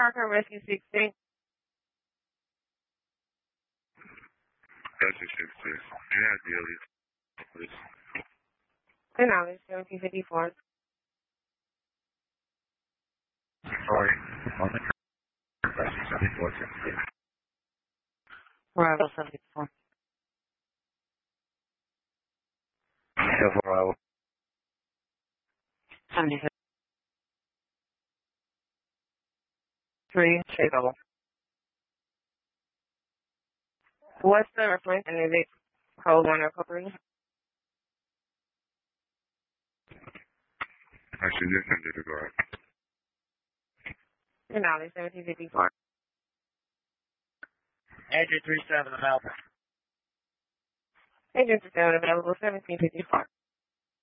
Parker Rescue 16. Rescue 16. Yeah, Daily, please. Denali 1754. Sorry. Moment. Rescue 74. Arrival 74. Silverado. 73. 3. Chicago. What's the reference and is it code 1 or code 3? Actually, this ended the guard. Denali 1754. Andrew 37 of Alpha. Agent is available 1754.